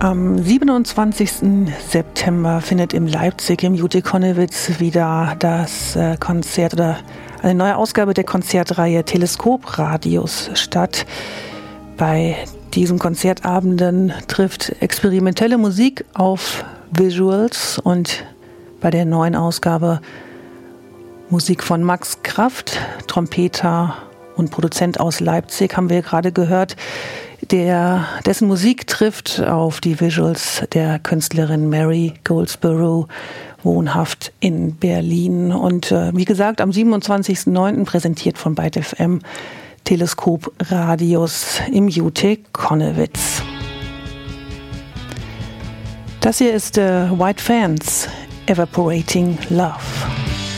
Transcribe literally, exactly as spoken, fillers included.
Am siebenundzwanzigsten September findet in Leipzig im Jute-Connewitz wieder das äh, Konzert oder eine neue Ausgabe der Konzertreihe Teleskopradius statt. Bei diesen Konzertabenden trifft experimentelle Musik auf Visuals und bei der neuen Ausgabe Musik von Max Kraft, Trompeter und Produzent aus Leipzig, haben wir gerade gehört, der, dessen Musik trifft auf die Visuals der Künstlerin Mary Goldsborough, wohnhaft in Berlin. Und äh, wie gesagt, am siebenundzwanzigsten neunten präsentiert von Byte F M Teleskopradius im Jute-Connewitz. Das hier ist äh, White Fans, Evaporating Love.